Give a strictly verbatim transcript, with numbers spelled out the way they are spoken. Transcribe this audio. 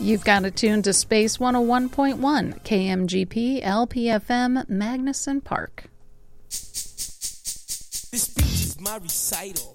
You've got it tuned to Space one oh one point one, K M G P, L P F M, Magnuson Park. This speech is my recital.